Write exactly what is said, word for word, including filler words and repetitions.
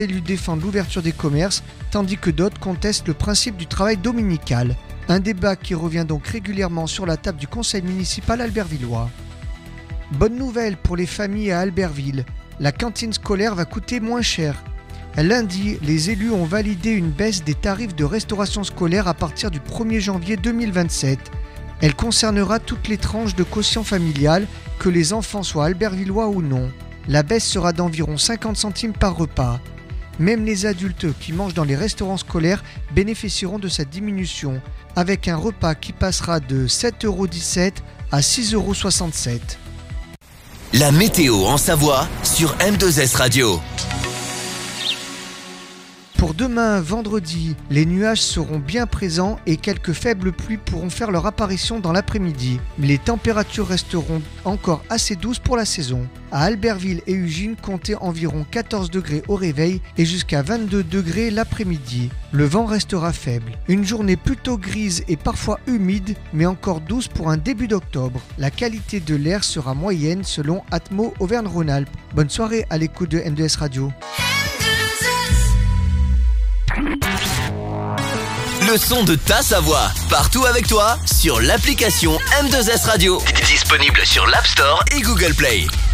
élus défendent l'ouverture des commerces, tandis que d'autres contestent le principe du travail dominical. Un débat qui revient donc régulièrement sur la table du conseil municipal albervillois. Bonne nouvelle pour les familles à Albertville, la cantine scolaire va coûter moins cher. Lundi, les élus ont validé une baisse des tarifs de restauration scolaire à partir du premier janvier deux mille vingt-sept. Elle concernera toutes les tranches de quotient familial, que les enfants soient albervillois ou non. La baisse sera d'environ cinquante centimes par repas. Même les adultes qui mangent dans les restaurants scolaires bénéficieront de cette diminution, avec un repas qui passera de sept euros dix-sept à six euros soixante-sept. La météo en Savoie sur M deux S Radio. Pour demain, vendredi, les nuages seront bien présents et quelques faibles pluies pourront faire leur apparition dans l'après-midi. Les températures resteront encore assez douces pour la saison. À Albertville et Ugine, comptez environ quatorze degrés au réveil et jusqu'à vingt-deux degrés l'après-midi. Le vent restera faible. Une journée plutôt grise et parfois humide, mais encore douce pour un début d'octobre. La qualité de l'air sera moyenne selon Atmo Auvergne-Rhône-Alpes. Bonne soirée à l'écoute de M deux S Radio. Le son de ta Savoie, partout avec toi sur l'application M deux S Radio. Disponible sur l'App Store et Google Play.